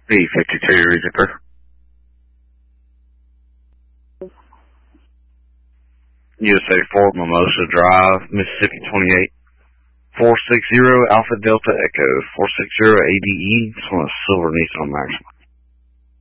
B52 Zipper. USA 4 Mimosa Drive, Mississippi 28. 460 Alpha Delta Echo, 460 ADE. This one is silver Nissan Maxima.